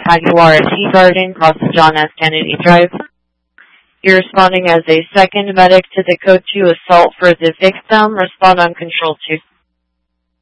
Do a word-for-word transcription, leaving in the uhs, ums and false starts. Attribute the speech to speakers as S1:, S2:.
S1: Hagiwara Tea Garden, across John F. Kennedy Drive. You're responding as a second medic to the code two assault for the victim. Respond on control two.